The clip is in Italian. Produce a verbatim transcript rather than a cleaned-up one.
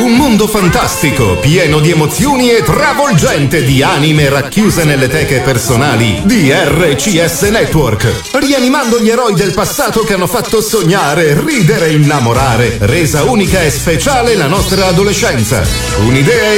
Un mondo fantastico, pieno di emozioni e travolgente di anime racchiuse nelle teche personali di R C S Network. Rianimando gli eroi del passato che hanno fatto sognare, ridere e innamorare, resa unica e speciale la nostra adolescenza. Un'idea